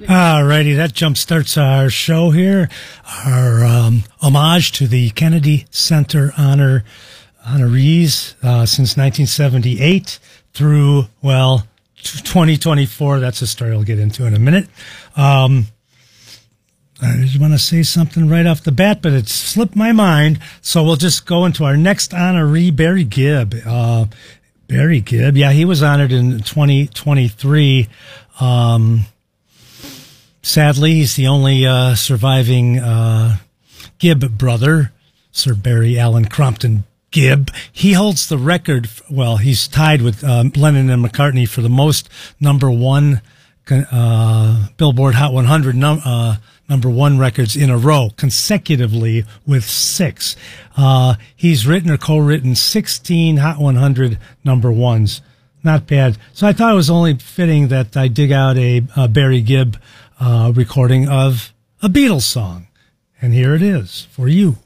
Alrighty, that jump starts our show here. Our homage to the Kennedy Center honorees since 1978 through, 2024. That's a story I'll get into in a minute. I just want to say something right off the bat, but it slipped my mind. So we'll just go into our next honoree, Barry Gibb. Barry Gibb, yeah, he was honored in 2023. Sadly, he's the only surviving Gibb brother, Sir Barry Allen Crompton Gibb. He holds the record. Well, he's tied with Lennon and McCartney for the most number one Billboard Hot 100 number one records in a row, consecutively with 6. He's written or co-written 16 Hot 100 number ones. Not bad. So I thought it was only fitting that I dig out a Barry Gibb recording of a Beatles song. And here it is for you.